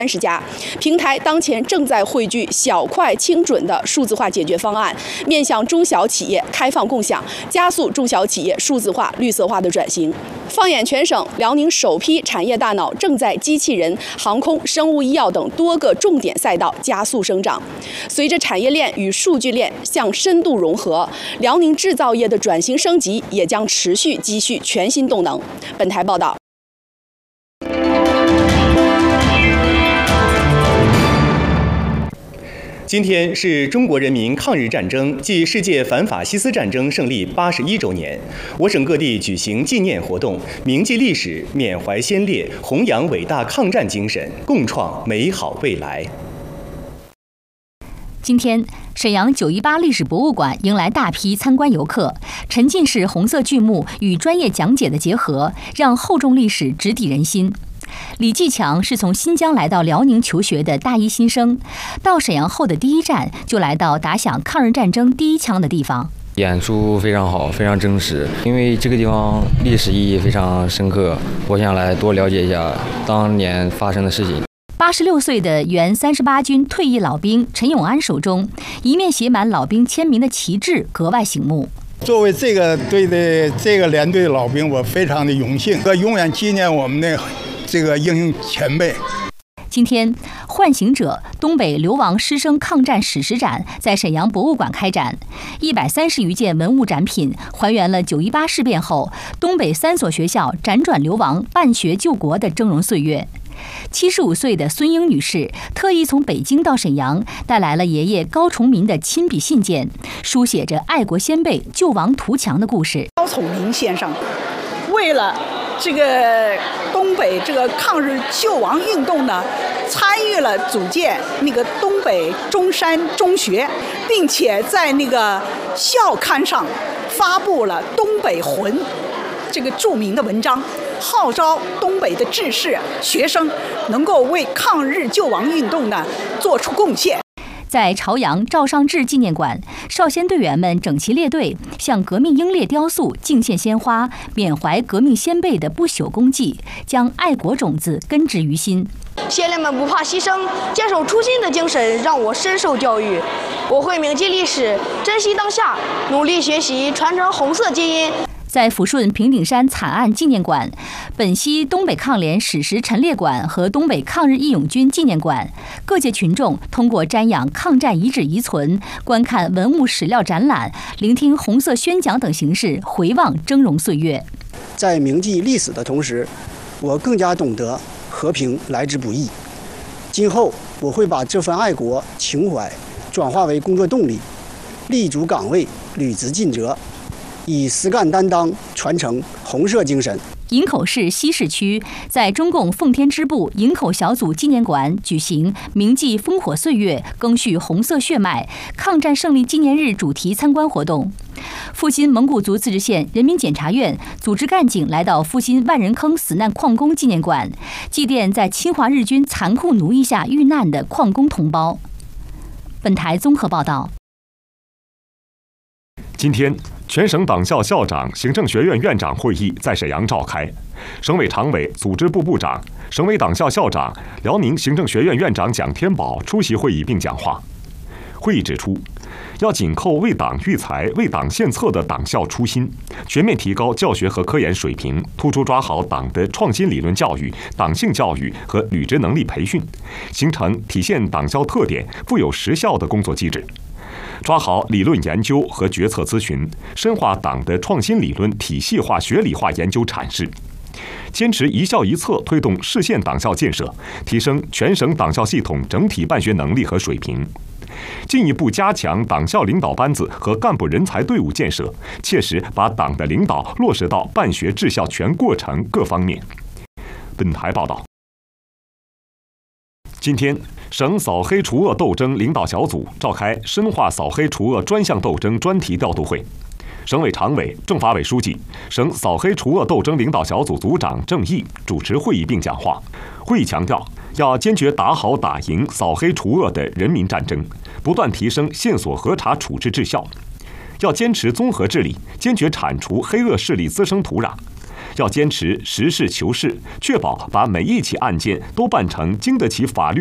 30家。平台当前正在汇聚小快轻准的数字化解决方案，面向中小企业开放共享，加速中小企业数字化、绿色化的转型。放眼全省，辽宁首批产业大脑正在机器人、航空、生物医药等多个重点赛道加速生长。随着产业链与数据链向深度融合，辽宁制造业的转型升级也将持续积蓄全新动能。本台报道。 今天是中国人民抗日战争暨世界反法西斯战争胜利81周年，我省各地举行纪念活动，铭记历史，缅怀先烈，弘扬伟大抗战精神，共创美好未来。 今天，沈阳918历史博物馆迎来大批参观游客，沉浸式红色剧目与专业讲解的结合，让厚重历史直抵人心。李继强是从新疆来到辽宁求学的大一新生，到沈阳后的第一站就来到打响抗日战争第一枪的地方。 演出非常好，非常真实，因为这个地方历史意义非常深刻，我想来多了解一下当年发生的事情。 86岁的原38军退役老兵陈永安手中一面写满老兵签名的旗帜格外醒目。 作为这个队的这个连队的老兵，我非常的荣幸，永远纪念我们的这个英雄前辈。 今天，唤醒者东北流亡师生抗战史实展在沈阳博物馆开展，130余件文物展品还原了918事变后东北3所学校辗转流亡、办学救国的峥嵘岁月。75岁的孙英女士特意从北京到沈阳，带来了爷爷高崇民的亲笔信件，书写着爱国先辈救亡图强的故事。 高崇民先生为了这个东北这个抗日救亡运动呢，参与了组建那个东北中山中学，并且在那个校刊上发布了《东北魂》这个著名的文章，号召东北的志士学生能够为抗日救亡运动呢做出贡献。 在朝阳赵尚志纪念馆，少先队员们整齐列队，向革命英烈雕塑敬献鲜花，缅怀革命先辈的不朽功绩，将爱国种子根植于心。 先烈们不怕牺牲、坚守初心的精神让我深受教育。我会铭记历史，珍惜当下，努力学习，传承红色基因。 在抚顺平顶山惨案纪念馆、本溪东北抗联史实陈列馆和东北抗日义勇军纪念馆，各界群众通过瞻仰抗战遗址遗存、观看文物史料展览、聆听红色宣讲等形式回望峥嵘岁月。 在铭记历史的同时，我更加懂得和平来之不易。今后我会把这份爱国情怀转化为工作动力，立足岗位，履职尽责，以实干担当传承红色精神。 营口市西市区在中共奉天支部营口小组纪念馆举行铭记烽火岁月、赓续红色血脉抗战胜利纪念日主题参观活动。阜新蒙古族自治县人民检察院组织干警来到阜新万人坑死难矿工纪念馆，祭奠在侵华日军残酷奴役下遇难的矿工同胞。本台综合报道。 今天，全省党校校长、行政学院院长会议在沈阳召开，省委常委、组织部部长、省委党校校长、辽宁行政学院院长蒋天宝出席会议并讲话。会议指出，要紧扣为党育才、为党献策的党校初心，全面提高教学和科研水平，突出抓好党的创新理论教育、党性教育和履职能力培训，形成体现党校特点、富有实效的工作机制。抓好理论研究和决策咨询，深化党的创新理论体系化、学理化研究阐释，坚持一校一策推动市县党校建设，提升全省党校系统整体办学能力和水平，进一步加强党校领导班子和干部人才队伍建设，切实把党的领导落实到办学治校全过程各方面。本台报道。今天，省扫黑除恶斗争领导小组召开深化扫黑除恶专项斗争专题调度会，省委常委、政法委书记、省扫黑除恶斗争领导小组组长郑毅主持会议并讲话。会议强调，要坚决打好打赢扫黑除恶的人民战争，不断提升线索核查处置质效。要坚持综合治理，坚决铲除黑恶势力滋生土壤。 要坚持实事求是，确保把每一起案件都办成经得起法律